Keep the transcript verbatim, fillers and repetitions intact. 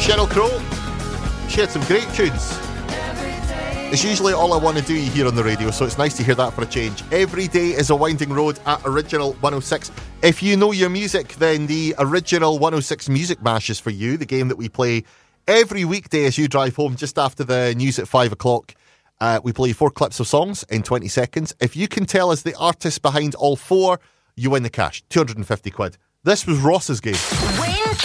Sheryl Crow. She had some great tunes. It's usually all I want to do here on the radio, so it's nice to hear that for a change. Every day is a winding road at Original one oh six. If you know your music, then the Original one oh six Music Mash is for you, the game that we play every weekday as you drive home just after the news at five o'clock. Uh, we play four clips of songs in twenty seconds. If you can tell us the artist behind all four, you win the cash, two hundred fifty quid. This was Ross's game.